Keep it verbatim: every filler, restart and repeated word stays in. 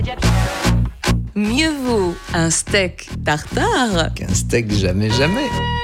Mieux vaut un steak tartare qu'un steak jamais jamais.